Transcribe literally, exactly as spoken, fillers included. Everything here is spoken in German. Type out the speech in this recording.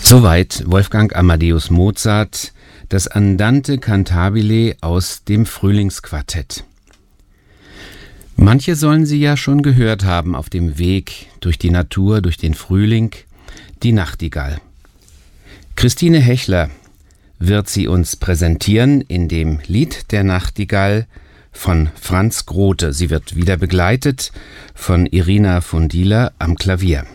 Soweit Wolfgang Amadeus Mozart, das Andante cantabile aus dem Frühlingsquartett. Manche sollen Sie ja schon gehört haben auf dem Weg durch die Natur, durch den Frühling, die Nachtigall. Christine Hechler wird sie uns präsentieren in dem Lied der Nachtigall von Franz Grothe. Sie wird wieder begleitet von Irina von Dieler am Klavier.